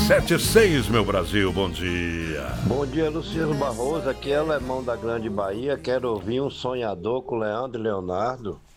776, meu Brasil, bom dia. Bom dia, Luciano Barroso. Aqui é Alemão da Grande Bahia. Quero ouvir um sonhador com Leandro e Leonardo.